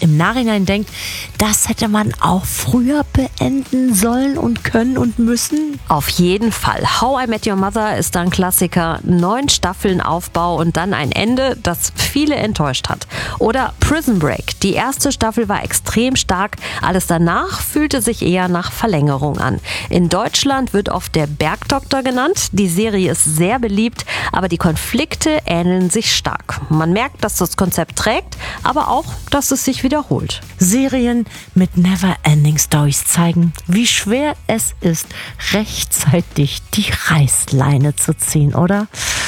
im Nachhinein denkt, das hätte man auch früher beenden sollen und können und müssen? Auf jeden Fall. How I Met Your Mother ist ein Klassiker. 9 Staffeln Aufbau und dann ein Ende, das viele enttäuscht hat. Oder Prison Break. Die erste Staffel war extrem stark. Alles danach fühlte sich eher nach Verlängerung an. In Deutschland wird oft der Bergdoktor genannt. Die Serie ist sehr beliebt, aber die Konflikte ähneln sich stark. Man merkt, dass das Konzept trägt, aber auch, dass es sich wiederholt. Serien mit Never-Ending Stories zeigen, wie schwer es ist, rechtzeitig die Reißleine zu ziehen, oder?